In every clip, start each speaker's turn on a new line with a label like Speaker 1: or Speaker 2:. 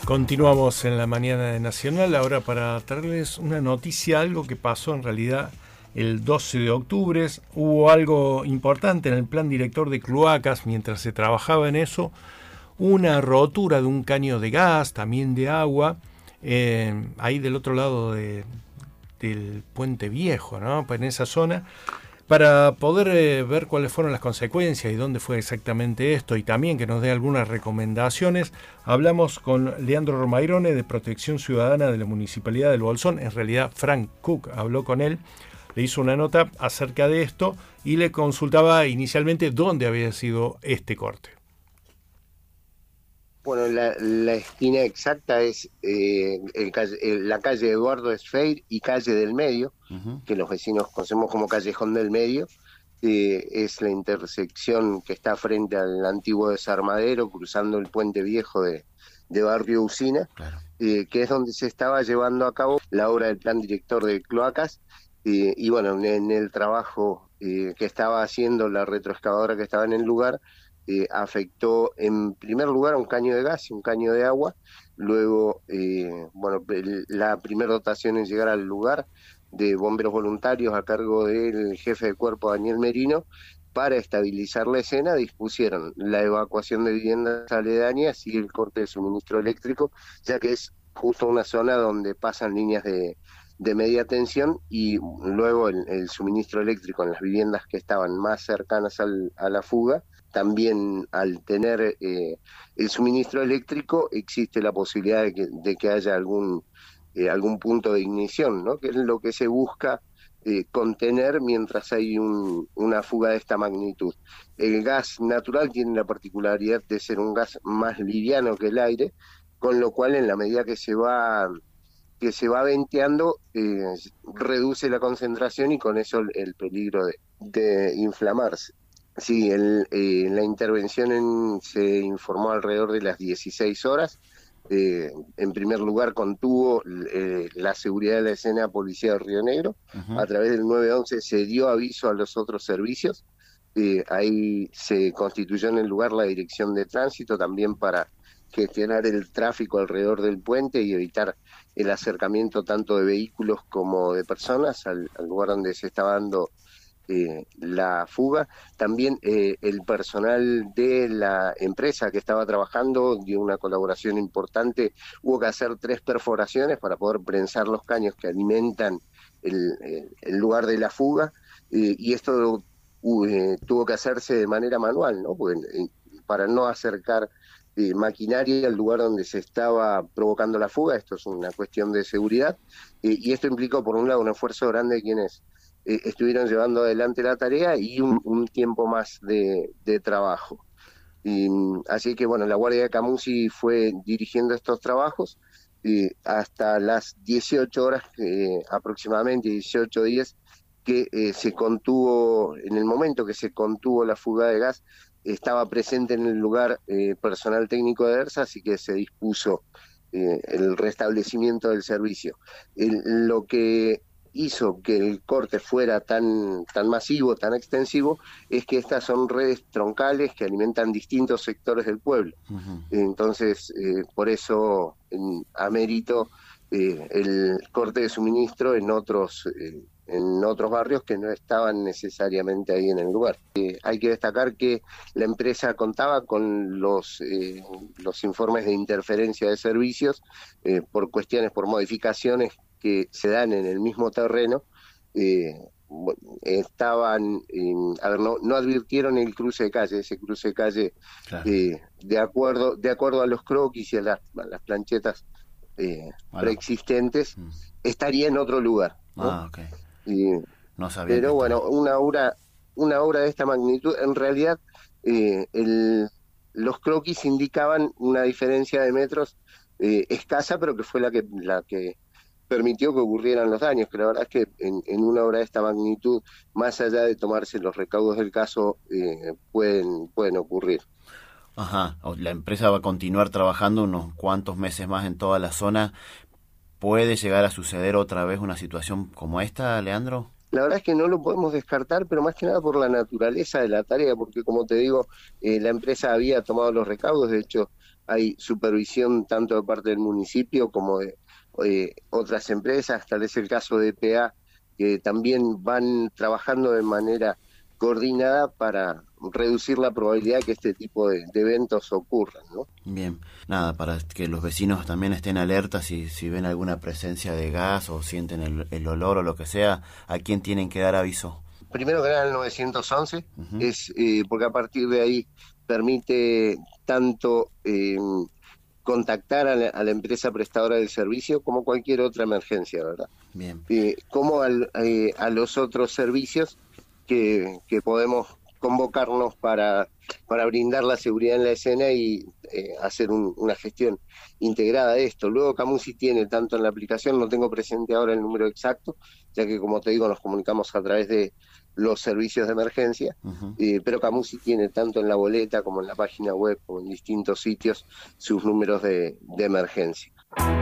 Speaker 1: Continuamos en la mañana de Nacional, ahora para traerles una noticia, algo que pasó en realidad el 12 de octubre. Hubo algo importante en el plan director de cloacas mientras se trabajaba en eso, una rotura de un caño de gas, también de agua, ahí del otro lado del Puente Viejo, ¿no? En esa zona. Para poder ver cuáles fueron las consecuencias y dónde fue exactamente esto, y también que nos dé algunas recomendaciones, hablamos con Leandro Romairone de Protección Ciudadana de la Municipalidad del Bolsón. En realidad Frank Cook habló con él, le hizo una nota acerca de esto y le consultaba inicialmente dónde había sido este corte.
Speaker 2: Bueno, la esquina exacta es la calle Eduardo Sfeir y calle del Medio, que los vecinos conocemos como Callejón del Medio. Es la intersección que está frente al antiguo desarmadero, cruzando el puente viejo de Barrio Usina, claro. Que es donde se estaba llevando a cabo la obra del plan director de cloacas. Y bueno, en el trabajo que estaba haciendo la retroexcavadora que estaba en el lugar, afectó en primer lugar a un caño de gas y un caño de agua. Luego, la primera dotación en llegar al lugar de bomberos voluntarios a cargo del jefe de cuerpo Daniel Merino, para estabilizar la escena, dispusieron la evacuación de viviendas aledañas y el corte de suministro eléctrico, ya que es justo una zona donde pasan líneas de media tensión, y luego el suministro eléctrico en las viviendas que estaban más cercanas a la fuga. También, al tener el suministro eléctrico, existe la posibilidad de que haya algún punto de ignición, ¿no? Que es lo que se busca contener mientras hay una fuga de esta magnitud. El gas natural tiene la particularidad de ser un gas más liviano que el aire, con lo cual, en la medida que se va venteando, reduce la concentración y con eso el peligro de inflamarse. Sí, la intervención se informó alrededor de las 16 horas. En primer lugar, contuvo la seguridad de la escena Policía de Río Negro. A través del 911 se dio aviso a los otros servicios. Ahí se constituyó en el lugar la Dirección de Tránsito, también para gestionar el tráfico alrededor del puente y evitar el acercamiento tanto de vehículos como de personas al lugar donde se estaba dando la fuga. También el personal de la empresa que estaba trabajando dio una colaboración importante. Hubo que hacer 3 perforaciones para poder prensar los caños que alimentan el lugar de la fuga, y esto tuvo que hacerse de manera manual, ¿no? Porque, para no acercar maquinaria al lugar donde se estaba provocando la fuga. Esto es una cuestión de seguridad, y esto implicó, por un lado, un esfuerzo grande de quienes estuvieron llevando adelante la tarea, y un tiempo más de trabajo. Así que, bueno, la Guardia de Camusi fue dirigiendo estos trabajos hasta las 18 horas, aproximadamente 18:10, que se contuvo. En el momento que se contuvo la fuga de gas, estaba presente en el lugar personal técnico de ERSA, así que se dispuso el restablecimiento del servicio. Lo que hizo que el corte fuera tan masivo, tan extensivo, es que estas son redes troncales que alimentan distintos sectores del pueblo. Entonces, por eso ameritó el corte de suministro en otros barrios que no estaban necesariamente ahí en el lugar. Hay que destacar que la empresa contaba con los informes de interferencia de servicios por modificaciones que se dan en el mismo terreno. No advirtieron el cruce de calle. Ese cruce de calle, claro, de acuerdo a los croquis y a las planchetas preexistentes, estaría en otro lugar, ¿no?
Speaker 3: Okay.
Speaker 2: No sabía. Pero bueno, una obra de esta magnitud, en realidad, los croquis indicaban una diferencia de metros escasa, pero que fue la que permitió que ocurrieran los daños. Que la verdad es que en una obra de esta magnitud, más allá de tomarse los recaudos del caso, pueden ocurrir.
Speaker 3: Ajá, la empresa va a continuar trabajando unos cuantos meses más en toda la zona. ¿Puede llegar a suceder otra vez una situación como esta, Leandro?
Speaker 2: La verdad es que no lo podemos descartar, pero más que nada por la naturaleza de la tarea, porque, como te digo, la empresa había tomado los recaudos. De hecho, hay supervisión tanto de parte del municipio como de otras empresas, tal es el caso de EPA, que también van trabajando de manera coordinada para reducir la probabilidad de que este tipo de eventos ocurran, ¿no?
Speaker 3: Bien, nada, para que los vecinos también estén alertas si ven alguna presencia de gas o sienten el olor o lo que sea, ¿a quién tienen que dar aviso?
Speaker 2: Primero que nada el 911, porque a partir de ahí permite tanto contactar a la empresa prestadora del servicio como cualquier otra emergencia, ¿verdad?
Speaker 3: Bien.
Speaker 2: Como a los otros servicios que podemos convocarnos para brindar la seguridad en la escena y hacer una gestión integrada de esto. Luego Camusi tiene tanto en la aplicación, no tengo presente ahora el número exacto, ya que como te digo nos comunicamos a través de los servicios de emergencia, pero Camusi tiene tanto en la boleta como en la página web como en distintos sitios sus números de emergencia.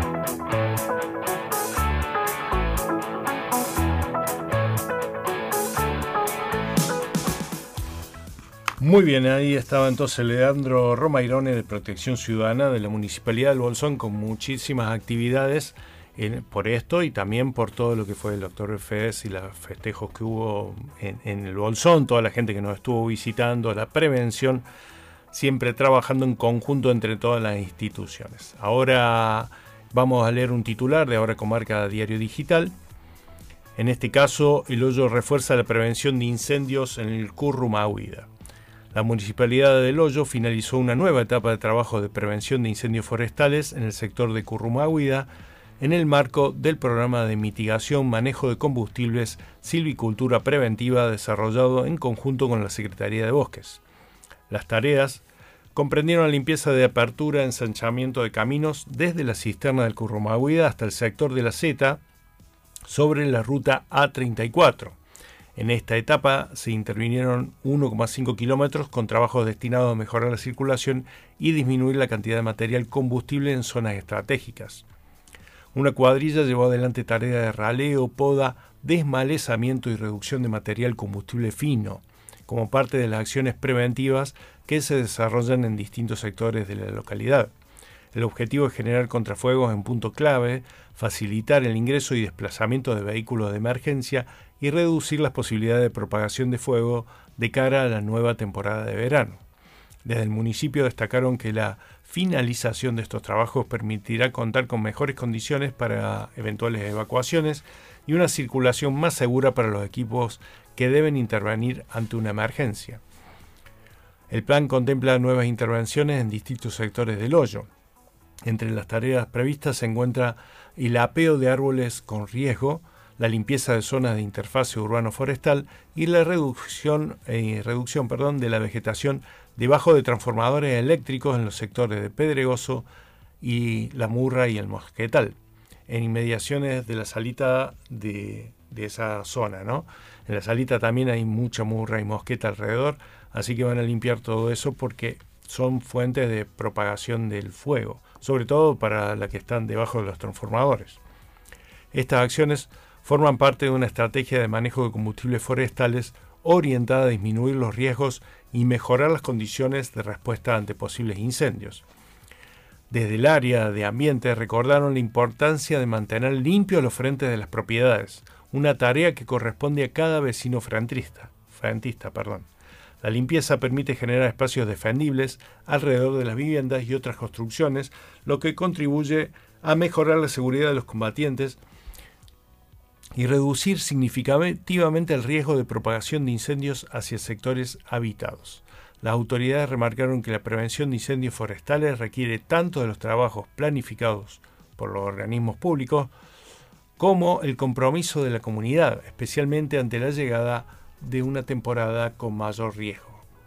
Speaker 1: Muy bien, ahí estaba entonces Leandro Romairone de Protección Ciudadana de la Municipalidad del Bolsón, con muchísimas actividades por esto y también por todo lo que fue el Oktoberfest y los festejos que hubo en el Bolsón, toda la gente que nos estuvo visitando, la prevención, siempre trabajando en conjunto entre todas las instituciones. Ahora vamos a leer un titular de Ahora Comarca Diario Digital. En este caso, El Hoyo refuerza la prevención de incendios en el Currumahuida. La Municipalidad del Hoyo finalizó una nueva etapa de trabajo de prevención de incendios forestales en el sector de Currumahuida en el marco del programa de mitigación, manejo de combustibles, silvicultura preventiva desarrollado en conjunto con la Secretaría de Bosques. Las tareas comprendieron la limpieza de apertura, ensanchamiento de caminos desde la cisterna del Currumahuida hasta el sector de la Zeta sobre la ruta A34. En esta etapa se intervinieron 1,5 kilómetros con trabajos destinados a mejorar la circulación y disminuir la cantidad de material combustible en zonas estratégicas. Una cuadrilla llevó adelante tareas de raleo, poda, desmalezamiento y reducción de material combustible fino, como parte de las acciones preventivas que se desarrollan en distintos sectores de la localidad. El objetivo es generar contrafuegos en punto clave, facilitar el ingreso y desplazamiento de vehículos de emergencia y reducir las posibilidades de propagación de fuego de cara a la nueva temporada de verano. Desde el municipio destacaron que la finalización de estos trabajos permitirá contar con mejores condiciones para eventuales evacuaciones y una circulación más segura para los equipos que deben intervenir ante una emergencia. El plan contempla nuevas intervenciones en distintos sectores del Hoyo. Entre las tareas previstas se encuentra el apeo de árboles con riesgo, la limpieza de zonas de interfase urbano-forestal y la reducción de la vegetación debajo de transformadores eléctricos en los sectores de Pedregoso y La Murra y el Mosquetal, en inmediaciones de la salita de esa zona, ¿no? En la salita también hay mucha murra y mosqueta alrededor, así que van a limpiar todo eso porque son fuentes de propagación del fuego, sobre todo para las que están debajo de los transformadores. Estas acciones forman parte de una estrategia de manejo de combustibles forestales orientada a disminuir los riesgos y mejorar las condiciones de respuesta ante posibles incendios. Desde el área de ambiente recordaron la importancia de mantener limpios los frentes de las propiedades, una tarea que corresponde a cada vecino frentista. La limpieza permite generar espacios defendibles alrededor de las viviendas y otras construcciones, lo que contribuye a mejorar la seguridad de los combatientes y reducir significativamente el riesgo de propagación de incendios hacia sectores habitados. Las autoridades remarcaron que la prevención de incendios forestales requiere tanto de los trabajos planificados por los organismos públicos como el compromiso de la comunidad, especialmente ante la llegada de una temporada con mayor riesgo.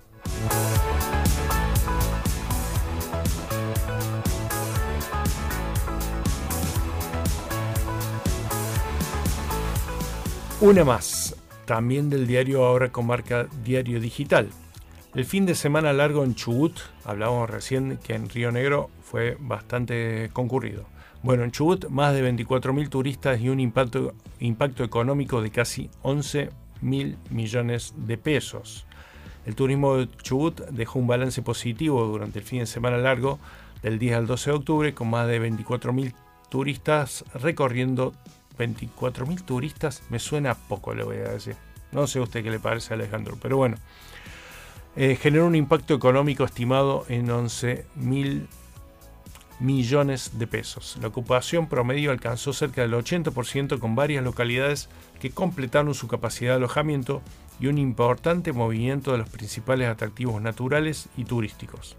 Speaker 1: Una más, también del diario Ahora Comarca Diario Digital. El fin de semana largo en Chubut, hablábamos recién que en Río Negro fue bastante concurrido. Bueno, en Chubut más de 24.000 turistas y un impacto económico de casi 11.000 millones de pesos. El turismo de Chubut dejó un balance positivo durante el fin de semana largo, del 10 al 12 de octubre, con más de 24.000 turistas recorriendo. 24.000 turistas me suena poco, le voy a decir. No sé a usted qué le parece, Alejandro, pero bueno. Generó un impacto económico estimado en 11.000 millones de pesos. La ocupación promedio alcanzó cerca del 80%, con varias localidades que completaron su capacidad de alojamiento y un importante movimiento de los principales atractivos naturales y turísticos.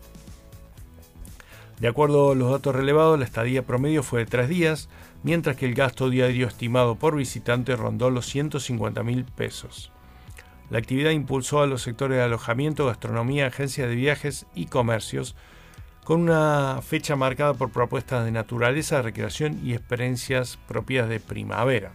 Speaker 1: De acuerdo a los datos relevados, la estadía promedio fue de 3 días, mientras que el gasto diario estimado por visitante rondó los 150.000 pesos. La actividad impulsó a los sectores de alojamiento, gastronomía, agencias de viajes y comercios, con una fecha marcada por propuestas de naturaleza, recreación y experiencias propias de primavera.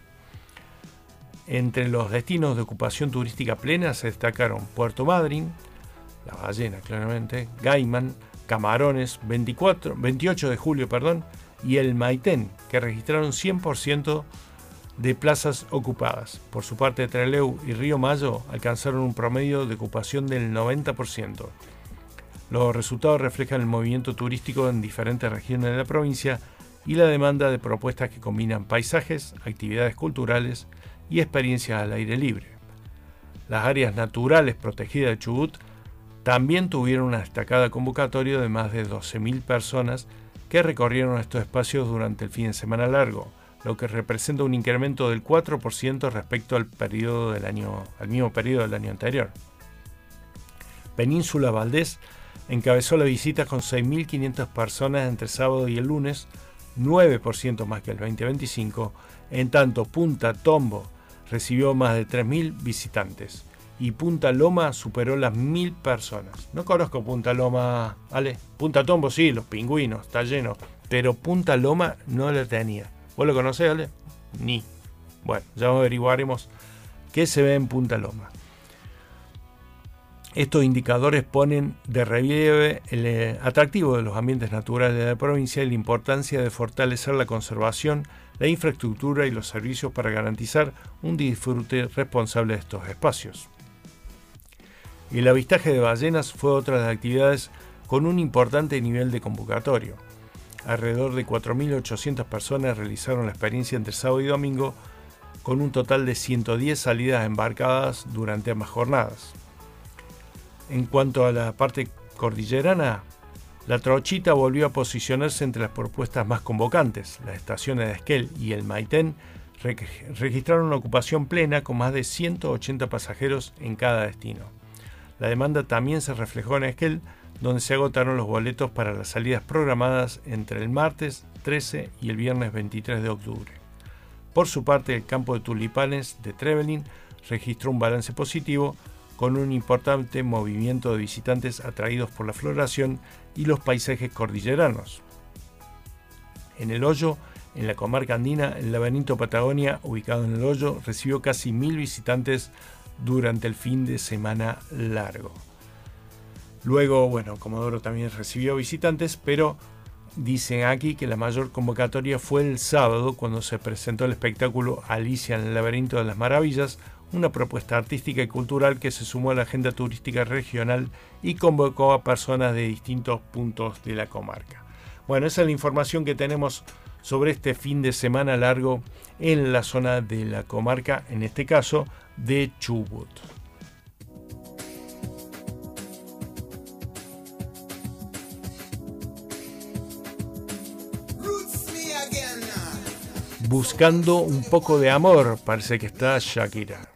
Speaker 1: Entre los destinos de ocupación turística plena se destacaron Puerto Madryn, La Ballena claramente, Gaiman, Camarones, 28 de julio, y el Maitén, que registraron 100% de plazas ocupadas. Por su parte, Trelew y Río Mayo alcanzaron un promedio de ocupación del 90%. Los resultados reflejan el movimiento turístico en diferentes regiones de la provincia y la demanda de propuestas que combinan paisajes, actividades culturales y experiencias al aire libre. Las áreas naturales protegidas de Chubut también tuvieron una destacada convocatoria de más de 12.000 personas que recorrieron estos espacios durante el fin de semana largo, lo que representa un incremento del 4% respecto al mismo periodo del año anterior. Península Valdés encabezó la visita con 6.500 personas entre sábado y el lunes, 9% más que el 2025, en tanto Punta Tombo recibió más de 3.000 visitantes y Punta Loma superó las 1.000 personas. No conozco Punta Loma, ¿vale? Punta Tombo sí, los pingüinos, está lleno, pero Punta Loma no la tenía. ¿Vos lo conocés, Ale? Ni. Bueno, ya averiguaremos qué se ve en Punta Loma. Estos indicadores ponen de relieve el atractivo de los ambientes naturales de la provincia y la importancia de fortalecer la conservación, la infraestructura y los servicios para garantizar un disfrute responsable de estos espacios. El avistaje de ballenas fue otra de las actividades con un importante nivel de convocatorio. Alrededor de 4.800 personas realizaron la experiencia entre sábado y domingo, con un total de 110 salidas embarcadas durante ambas jornadas. En cuanto a la parte cordillerana, la Trochita volvió a posicionarse entre las propuestas más convocantes. Las estaciones de Esquel y el Maitén registraron una ocupación plena con más de 180 pasajeros en cada destino. La demanda también se reflejó en Esquel, donde se agotaron los boletos para las salidas programadas entre el martes 13 y el viernes 23 de octubre. Por su parte, el campo de tulipanes de Trevelin registró un balance positivo, con un importante movimiento de visitantes atraídos por la floración y los paisajes cordilleranos. En El Hoyo, en la comarca andina, el laberinto Patagonia, ubicado en El Hoyo, recibió casi 1.000 visitantes durante el fin de semana largo. Luego, Comodoro también recibió visitantes, pero dicen aquí que la mayor convocatoria fue el sábado, cuando se presentó el espectáculo Alicia en el laberinto de las maravillas, una propuesta artística y cultural que se sumó a la agenda turística regional y convocó a personas de distintos puntos de la comarca. Bueno, esa es la información que tenemos sobre este fin de semana largo en la zona de la comarca, en este caso de Chubut. Buscando un poco de amor, parece que está Shakira.